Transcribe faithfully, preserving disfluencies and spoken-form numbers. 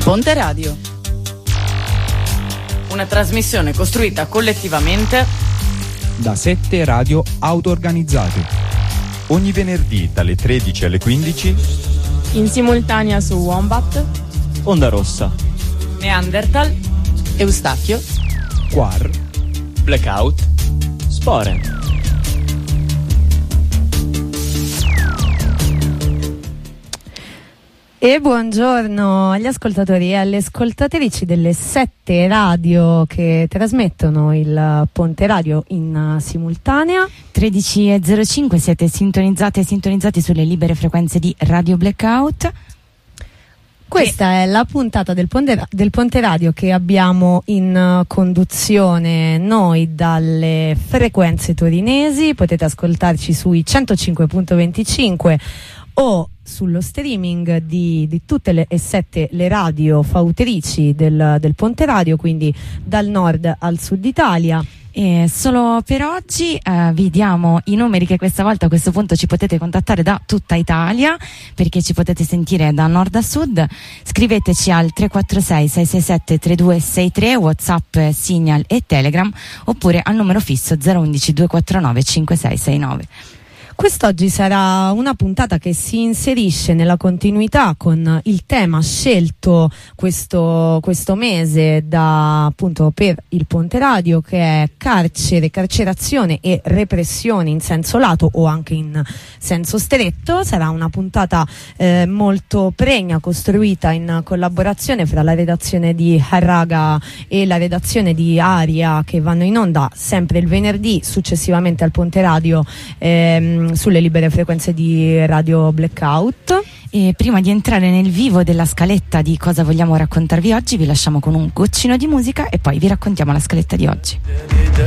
Ponte Radio. Una trasmissione costruita collettivamente da sette radio auto-organizzate. Ogni venerdì dalle tredici alle quindici in simultanea su Wombat, Onda Rossa, Neanderthal, Eustachio, Quar, Blackout, Spore. E buongiorno agli ascoltatori e alle ascoltatrici delle sette radio che trasmettono il Ponte Radio in simultanea. tredici e zero cinque siete sintonizzate e sintonizzati sulle libere frequenze di Radio Blackout. Questa che... è la puntata del Ponte, del Ponte Radio che abbiamo in conduzione noi dalle frequenze torinesi. Potete ascoltarci sui centocinque virgola venticinque o sullo streaming di, di tutte le e sette le radio fautrici del, del Ponte Radio, quindi dal nord al sud Italia. E solo per oggi eh, vi diamo i numeri che questa volta a questo punto ci potete contattare da tutta Italia, perché ci potete sentire da nord a sud. Scriveteci al tre quattro sei sei sei sette tre due sei tre, WhatsApp, Signal e Telegram, oppure al numero fisso zero uno uno due quattro nove cinque sei sei nove. Quest'oggi sarà una puntata che si inserisce nella continuità con il tema scelto questo, questo mese da, appunto, per il Ponte Radio, che è carcere, carcerazione e repressione in senso lato o anche in senso stretto. Sarà una puntata eh, molto pregna, costruita in collaborazione fra la redazione di Harraga e la redazione di Aria, che vanno in onda sempre il venerdì, successivamente al Ponte Radio ehm, sulle libere frequenze di Radio Blackout. E prima di entrare nel vivo della scaletta di cosa vogliamo raccontarvi oggi, vi lasciamo con un goccino di musica e poi vi raccontiamo la scaletta di oggi.